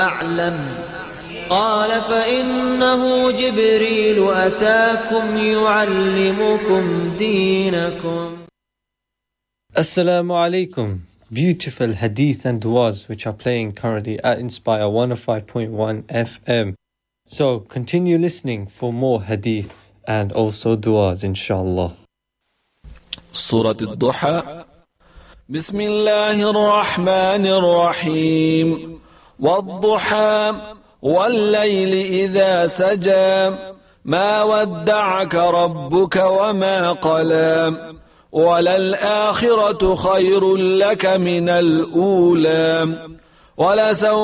أعلم قال فإنه جبريل أتاكم يعلمكم دينكم. Assalamu alaikum. Beautiful hadith and du'as which are playing currently at Inspire 105.1 FM. So continue listening for more hadith and also du'as inshallah. Surah Al-Duha. بسم الله الرحمن الرحيم والضحى والليل إذا سجى ما ودعك ربك وما قلى وللآخرة خير لك من الأولى ولسوف